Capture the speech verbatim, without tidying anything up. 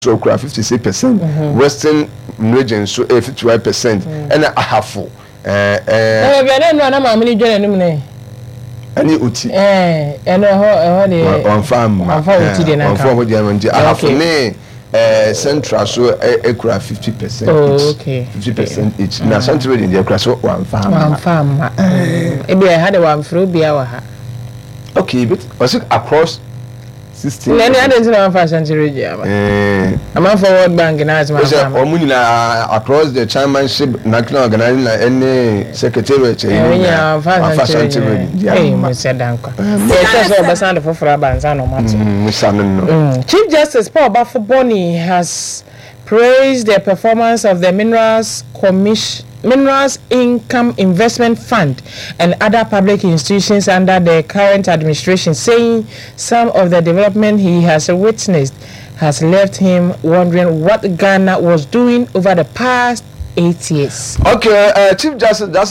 so kura fifty-six percent, Western region so fifty-one percent, and a half. Eh eh. Eh, no na ma mini dwene num ne. Ani uti. Eh, eno ho ho de. On farm. On farm uti de na. On farm de man. A half ne eh central so e kura fifty percent each. Okay. fifty percent each. Na central region de kura so one farm. One farm. E be had one fro bia wa ha. Okay, but was it across sixteen? Nani ade tin one fashion region ba. Eh. Am forward bank na as ma farm. Omunina across the chairmanship national organizing na any secretariat eh. Yeah, fashion region. Eh, me said danko. Eh, so obasan de foforo abanza no matter. Mm. Chief Justice Paul Bafo-Boni has praised the performance of the Minerals Commission, Minerals Income Investment Fund and other public institutions under the current administration, saying some of the development he has witnessed has left him wondering what Ghana was doing over the past eight years. Okay, uh, Chief Justice, that's